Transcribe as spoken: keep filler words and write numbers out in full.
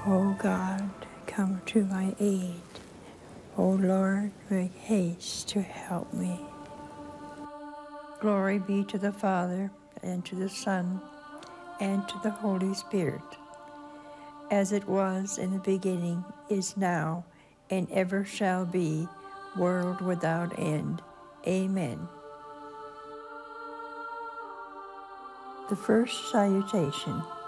O God, come to my aid. O Lord, make haste to help me. Glory be to the Father, and to the Son, and to the Holy Spirit, as it was in the beginning, is now, and ever shall be, world without end. Amen. The first salutation.